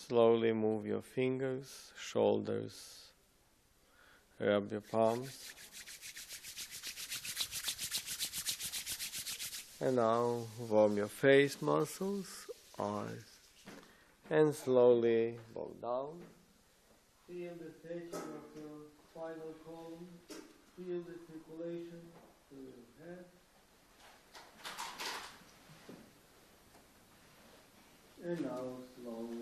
Slowly move your fingers, shoulders, rub your palms. And now warm your face muscles, eyes, and slowly bow down. Feel the stretching of your spinal column. Feel the circulation through your head. And now slowly